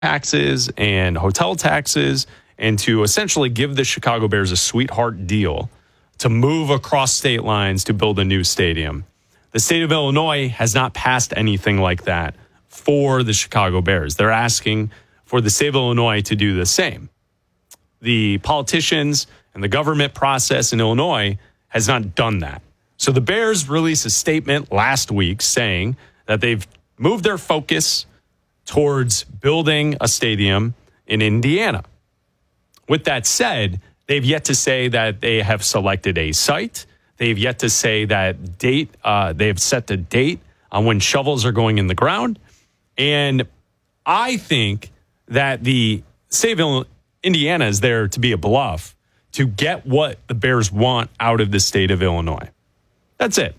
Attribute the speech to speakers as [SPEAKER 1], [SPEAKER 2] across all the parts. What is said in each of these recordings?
[SPEAKER 1] taxes and hotel taxes and to essentially give the Chicago Bears a sweetheart deal to move across state lines to build a new stadium. The state of Illinois has not passed anything like that for the Chicago Bears. They're asking for the state of Illinois to do the same. The politicians and the government process in Illinois has not done that. So the Bears released a statement last week saying that they've moved their focus towards building a stadium in Indiana. With that said, they've yet to say that they have selected a site. They've yet to say that date. They've set the date on when shovels are going in the ground. And I think that the state of Indiana is there to be a bluff to get what the Bears want out of the state of Illinois. That's it.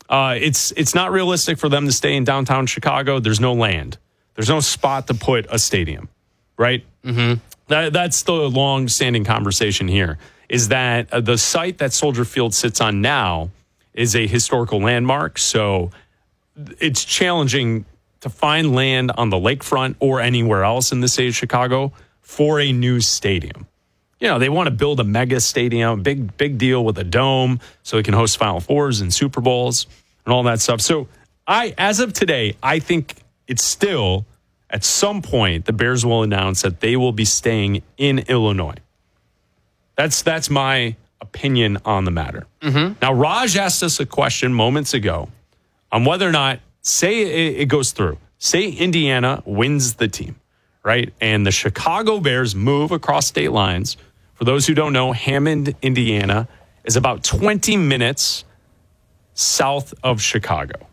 [SPEAKER 1] It's not realistic for them to stay in downtown Chicago. There's no land. There's no spot to put a stadium, right? Mm-hmm. That's the long-standing conversation here, is that the site that Soldier Field sits on now is a historical landmark, so it's challenging to find land on the lakefront or anywhere else in the state of Chicago for a new stadium. You know, they want to build a mega stadium, big deal with a dome so it can host Final Fours and Super Bowls and all that stuff. So as of today, I think it's still, at some point, the Bears will announce that they will be staying in Illinois. That's my opinion on the matter. Mm-hmm. Now, Raj asked us a question moments ago on whether or not, say it goes through, say Indiana wins the team, right? And the Chicago Bears move across state lines. For those who don't know, Hammond, Indiana is about 20 minutes south of Chicago.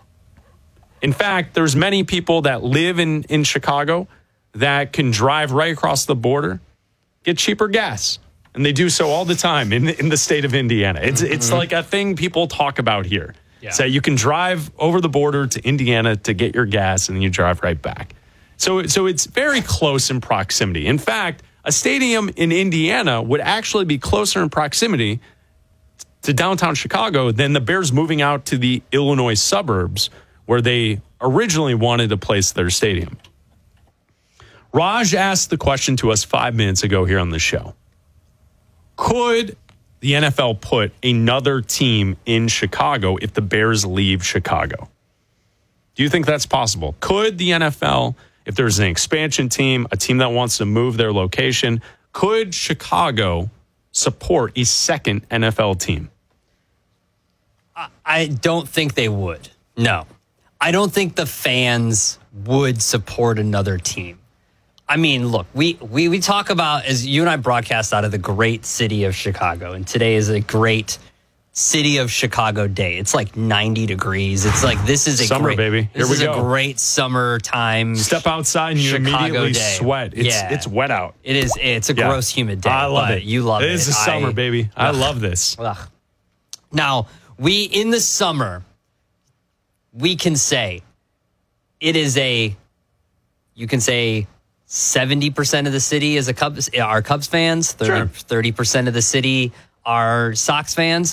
[SPEAKER 1] In fact, there's many people that live in Chicago that can drive right across the border, get cheaper gas. And they do so all the time in the state of Indiana. It's like a thing people talk about here. Yeah. So you can drive over the border to Indiana to get your gas, and then you drive right back. So it's very close in proximity. In fact, a stadium in Indiana would actually be closer in proximity to downtown Chicago than the Bears moving out to the Illinois suburbs where they originally wanted to place their stadium. Raj asked the question to us 5 minutes ago here on the show. Could the NFL put another team in Chicago if the Bears leave Chicago? Do you think that's possible? Could the NFL, if there's an expansion team, a team that wants to move their location, could Chicago support a second NFL team?
[SPEAKER 2] I don't think they would. No. I don't think the fans would support another team. I mean, look, we talk about, as you and I broadcast out of the great city of Chicago, and today is a great city of Chicago day. It's like 90 degrees. It's like, this is a
[SPEAKER 1] summer,
[SPEAKER 2] great,
[SPEAKER 1] baby. Here
[SPEAKER 2] this
[SPEAKER 1] we
[SPEAKER 2] is
[SPEAKER 1] go.
[SPEAKER 2] A great summertime.
[SPEAKER 1] Step outside and you
[SPEAKER 2] Chicago
[SPEAKER 1] immediately
[SPEAKER 2] day.
[SPEAKER 1] sweat. It's wet out.
[SPEAKER 2] It is. It's a gross, humid day.
[SPEAKER 1] I love it.
[SPEAKER 2] You love it.
[SPEAKER 1] It is the summer, baby. I love this.
[SPEAKER 2] Now, in the summer, we can say it is you can say 70% of the city is are Cubs fans. 30% of the city are Sox fans.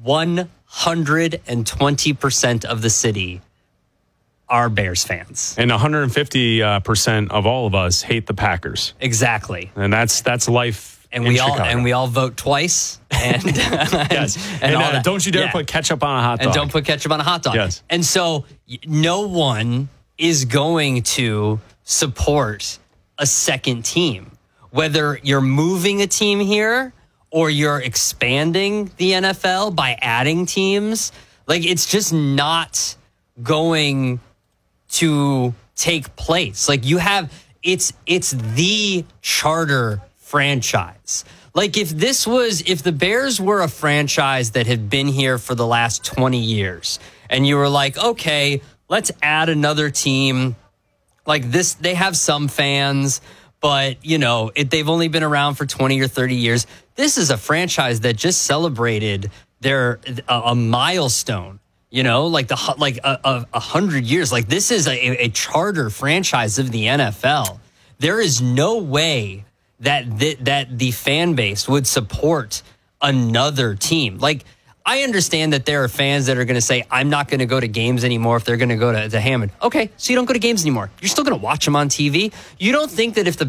[SPEAKER 2] 120% of the city are Bears fans.
[SPEAKER 1] And 150% of all of us hate the Packers.
[SPEAKER 2] Exactly.
[SPEAKER 1] And that's life.
[SPEAKER 2] And we all vote twice. And
[SPEAKER 1] yes. And don't you dare put ketchup on a hot dog.
[SPEAKER 2] And don't put ketchup on a hot dog.
[SPEAKER 1] Yes.
[SPEAKER 2] And so no one is going to support a second team, whether you're moving a team here or you're expanding the NFL by adding teams. Like, it's just not going to take place. Like, it's the charter franchise. Like, if the Bears were a franchise that had been here for the last 20 years and you were like, okay, let's add another team like this, they have some fans, but they've only been around for 20 or 30 years. This is a franchise that just celebrated a milestone, like 100 years. Like, this is a charter franchise of the NFL. There is no way that the fan base would support another team. Like, I understand that there are fans that are going to say, I'm not going to go to games anymore if they're going to go to Hammond. Okay, so you don't go to games anymore. You're still going to watch them on TV. You don't think that if the